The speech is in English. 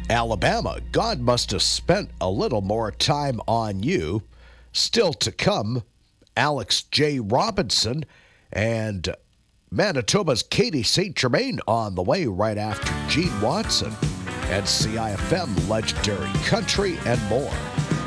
Alabama, God must have spent a little more time on you. Still to come, Alex J. Robinson and Manitoba's Katie St. Germain on the way right after Gene Watson and CIFM Legendary Country and more.